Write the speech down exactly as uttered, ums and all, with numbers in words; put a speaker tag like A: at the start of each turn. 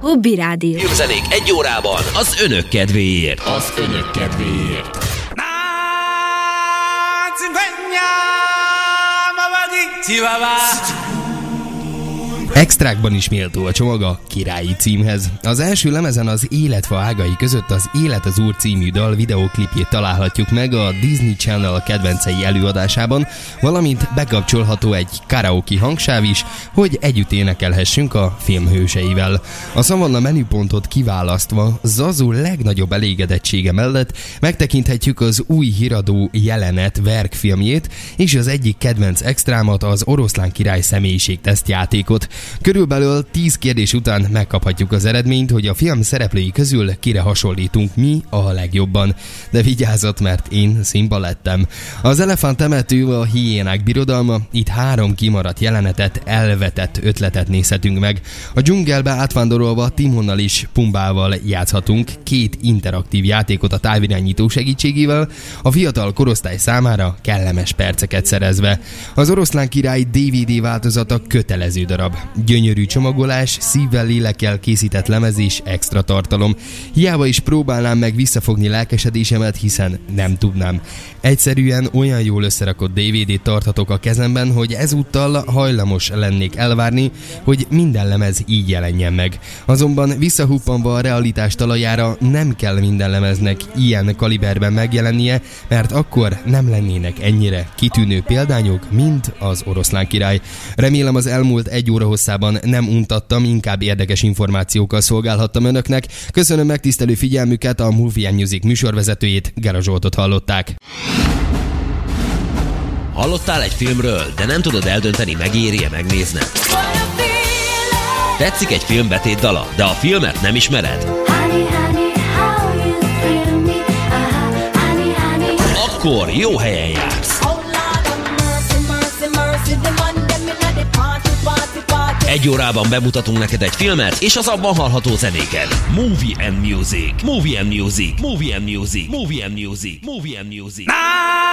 A: Hobby Rádió.
B: Hírzenék egy órában az önök kedvéért.
C: Az önök kedvéért.
D: Extrákban is méltó a csomag a királyi címhez. Az első lemezen az Életfa ágai között az Élet az Úr című dal videóklipjét találhatjuk meg a Disney Channel kedvencei előadásában, valamint bekapcsolható egy karaoke hangsáv is, hogy együtt énekelhessünk a film hőseivel. A Savanna menüpontot kiválasztva Zazu legnagyobb elégedettsége mellett megtekinthetjük az új híradó Jelenet verkfilmjét és az egyik kedvenc extrámat, az Oroszlán király személyiségteszt játékot. Körülbelül tíz kérdés után megkaphatjuk az eredményt, hogy a film szereplői közül kire hasonlítunk mi a legjobban. De vigyázat, mert én Simba lettem. Az Elefánt temető a hiénák birodalma, itt három kimaradt jelenetet, elvetett ötletet nézhetünk meg. A dzsungelbe átvándorolva Timonnal és Pumbával játszhatunk két interaktív játékot a távirányító segítségével, a fiatal korosztály számára kellemes perceket szerezve. Az Oroszlán király dé vé dé változata kötelező darab. Gyönyörű csomagolás, szívvel, lélekkel készített lemez és extra tartalom. Hiába is próbálnám meg visszafogni lelkesedésemet, hiszen nem tudnám. Egyszerűen olyan jól összerakott dé vé dét tarthatok a kezemben, hogy ezúttal hajlamos lennék elvárni, hogy minden lemez így jelenjen meg. Azonban visszahuppanva a realitás talajára nem kell minden lemeznek ilyen kaliberben megjelennie, mert akkor nem lennének ennyire kitűnő példányok, mint az Oroszlán király. Remélem az elmúlt egy óra hosszában nem untattam, inkább érdekes információkkal szolgálhattam önöknek. Köszönöm megtisztelő figyelmüket, a Movie and Music műsorvezetőjét, Gera Zsoltot hallották.
B: Hallottál egy filmről, de nem tudod eldönteni, megéri-e megnézned? Tetszik egy film betétdala, de a filmet nem ismered? Akkor jó helyen jársz. Egy órában bemutatunk neked egy filmet, és az abban hallható zenéket. Movie and Music. Movie and Music. Movie and Music. Movie and Music. Movie and Music.